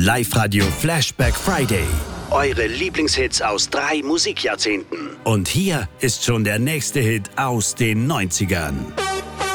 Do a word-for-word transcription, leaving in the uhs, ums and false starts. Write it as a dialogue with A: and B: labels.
A: Live-Radio Flashback Friday. Eure Lieblingshits aus drei Musikjahrzehnten. Und hier ist schon der nächste Hit aus den neunzigern.